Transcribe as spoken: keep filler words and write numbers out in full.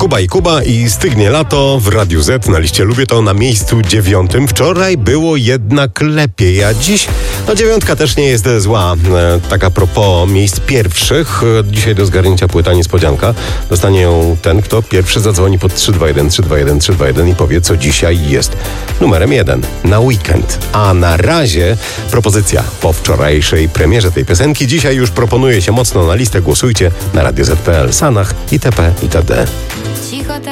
Kuba i Kuba i Stygnie lato w Radiu Z na liście Lubię to na miejscu dziewiątym. Wczoraj było jednak lepiej, a dziś no dziewiątka też nie jest zła. E, tak a propos miejsc pierwszych, e, dzisiaj do zgarnięcia płyta niespodzianka. Dostanie ją ten, kto pierwszy zadzwoni pod trzy dwa jeden, trzy dwa jeden, trzy dwa jeden i powie, co dzisiaj jest numerem jeden na weekend. A na razie propozycja po wczorajszej premierze tej piosenki. Dzisiaj już proponuje się mocno na listę. Głosujcie na radio zet kropka pe el, Sanach, itp. itd. Cicho